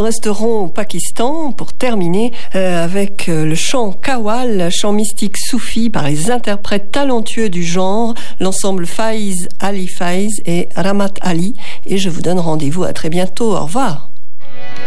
resterons au Pakistan pour terminer avec le chant Qawwal, chant mystique soufi par les interprètes talentueux du genre, l'ensemble Faiz Ali Faiz et Ramat Ali. Et je vous donne rendez-vous à très bientôt. Au revoir.